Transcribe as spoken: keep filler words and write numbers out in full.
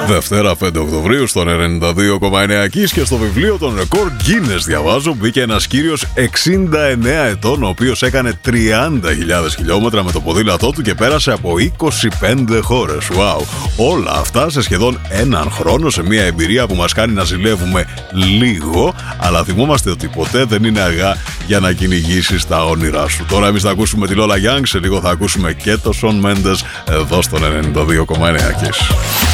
Δευτέρα πέντε Οκτωβρίου στον ενενήντα δύο κόμμα εννέα Kiss και στο βιβλίο των ρεκόρ Guinness διαβάζω μπήκε ένας κύριος εξήντα εννέα ετών, ο οποίος έκανε τριάντα χιλιάδες χιλιόμετρα με το ποδήλατό του και πέρασε από είκοσι πέντε χώρες. Wow! Όλα αυτά σε σχεδόν έναν χρόνο, σε μια εμπειρία που μας κάνει να ζηλεύουμε λίγο, αλλά θυμόμαστε ότι ποτέ δεν είναι αργά για να κυνηγήσεις τα όνειρά σου. Τώρα εμείς θα ακούσουμε τη Lola Young, σε λίγο θα ακούσουμε και το Shawn Mendes εδώ στον ενενήντα δύο κόμμα εννέα Kiss.